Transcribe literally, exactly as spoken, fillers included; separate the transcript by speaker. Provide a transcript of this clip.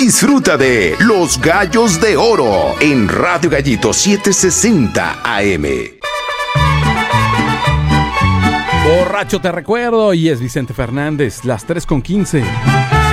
Speaker 1: Disfruta de Los Gallos de Oro en Radio Gallito setecientos sesenta A M.
Speaker 2: Borracho te recuerdo y es Vicente Fernández, las tres con quince.